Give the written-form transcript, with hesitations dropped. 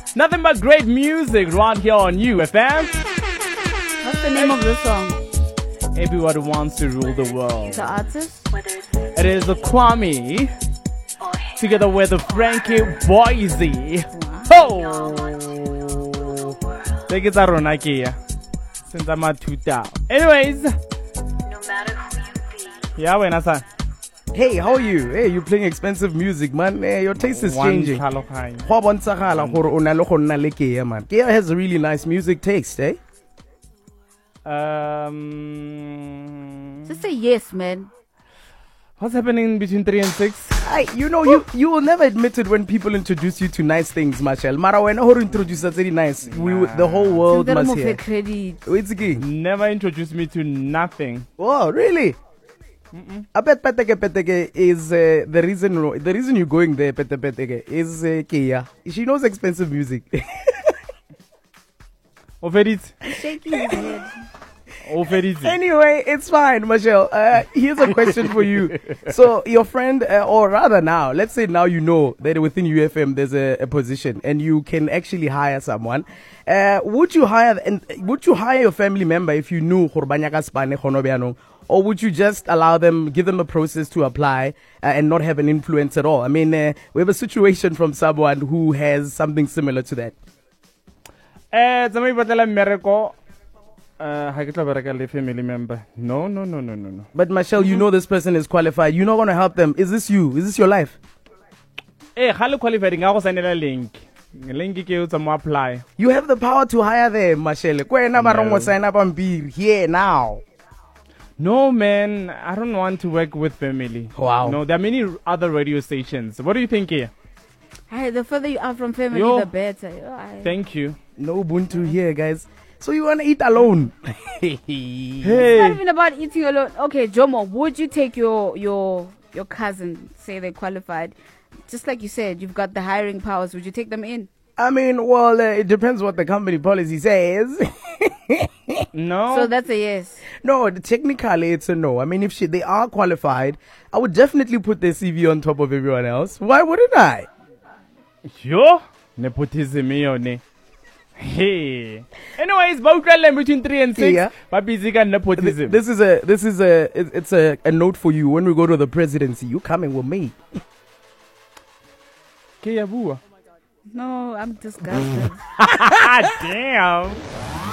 Nothing but great music right here on UFM. What's the name of the song? Everybody wants to rule the world. The artist? It is the Kwame together with the Frankie Boise. Oh! Take it out on IKEA. Since I'm at 2000. Anyways. Yeah, when I say. Hey, how are you? Hey, you're playing expensive music, man. Hey, your taste is changing. Kia has a really nice music taste, eh? Just say yes, man. What's happening between 3 and 6? You will never admit it when people introduce you to nice things, Marshall. Mara when who introduce us very nice. The whole world must hear. It's okay. Never introduced me to nothing. Oh, really? I bet Peteke is the reason you're going there. Peteke is Kia. She knows expensive music. Shaking his head. Anyway, it's fine, Michelle. Here's a question for you. So, your friend, or rather now, let's say now you know that within UFM there's a position and you can actually hire someone. Would you hire your family member if you knew or would you just allow them, give them a process to apply and not have an influence at all? I mean, we have a situation from someone who has something similar to that. Family member. No. But Michelle, you know this person is qualified. You're not going to help them. Is this you? Is this your life? Qualified. Link apply. You have the power to hire them, Michelle. Sign up on here now. No, man. I don't want to work with family. Wow. No, there are many other radio stations. What do you think here? Hey, the further you are from family, the better. Thank you. No Ubuntu here, guys. So you want to eat alone? Hey. It's not even about eating alone. Okay, Jomo, would you take your cousin, say they're qualified, just like you said, you've got the hiring powers, would you take them in? I mean, well, it depends what the company policy says. No. So that's a yes. No, technically it's a no. I mean, if they are qualified, I would definitely put their CV on top of everyone else. Why wouldn't I? Yo, nepotism, ne. Hey. Anyways, between 3 and 6. Yeah. But busy nepotism. This is a note for you. When we go to the presidency, you coming with me. No, I'm disgusted. Damn.